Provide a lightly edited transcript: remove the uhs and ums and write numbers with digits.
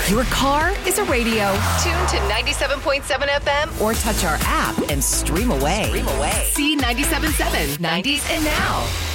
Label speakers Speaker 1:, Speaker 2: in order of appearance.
Speaker 1: Your car is a radio.
Speaker 2: Tune to 97.7 FM
Speaker 1: Or touch our app and stream away.
Speaker 2: See 97.7 90s and now.